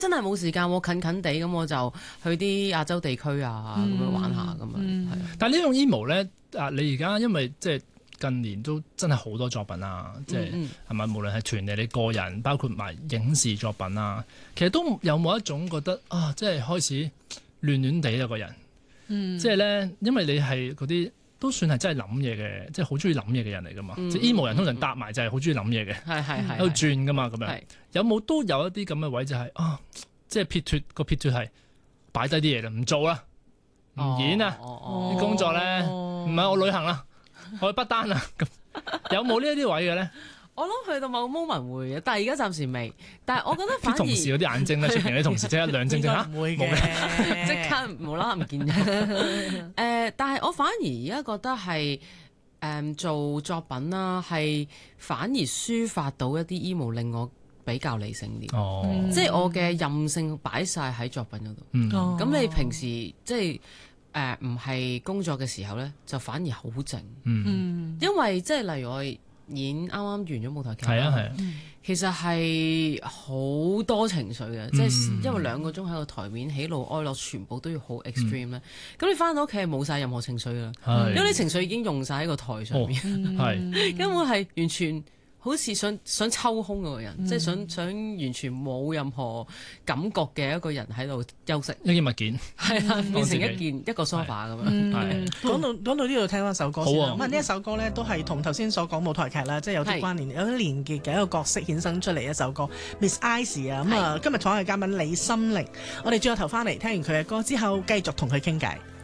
真係冇時間喎，近近地咁我就去啲亞洲地區啊咁樣玩下咁樣。係啊。 但係呢種 emo 咧，你而家因為即係近年都真係好多作品啦，即係係咪？無論係團體你個人，包括埋影視作品啊，其實都有冇一種覺得即係開始亂亂地一個人，即係咧，因為你係嗰啲都算係真係諗嘢嘅，即係好中意諗嘢嘅人嚟噶嘛。即係 emo 人通常搭埋就係好中意諗嘢嘅， 係喺度轉噶嘛咁樣。有冇都有一啲咁嘅位就係即係撇脱係擺低啲嘢啦，唔做啦，唔演啊，啲工作咧唔係我旅行啦，我去不丹啦。咁有冇呢一啲位嘅咧？ 我諗去到某個 moment 會嘅，但係而家暫時未。但係我覺得反而啲同事嗰啲眼睛咧，出邊啲同事即刻兩睛嚇， 唔會嘅， 即刻無啦啦唔見咗。但係我反而而家覺得係做作品啦，係反而抒發到一啲 emo，令我比較理性啲。即係我嘅任性擺晒喺作品嗰度。咁你平時即係唔係工作嘅時候咧，就反而好靜。因為即係例如我演啱啱完咗舞台劇，係啊，其實係好多情緒嘅，即係因為2個鐘喺個台面，喜怒哀樂全部都要好 extreme 咧。咁你翻到屋企係冇晒任何情緒噶啦，因為你情緒已經用晒喺個台上面，根本係完全好似想抽空嗰個人，即係想完全冇任何感覺嘅一個人喺度休息， 一件物件係啦，變成一個 sofa 咁樣。 講到呢度聽翻首歌先啦。咁呢一首歌咧都係同頭先所講舞台劇啦，即係有啲關聯，有啲連結嘅一個角色衍生出嚟一首歌 Miss Icy 啊。咁今日坐嘅嘉賓李心寧，我哋轉個頭翻嚟聽完佢嘅歌之後，繼續同佢傾偈。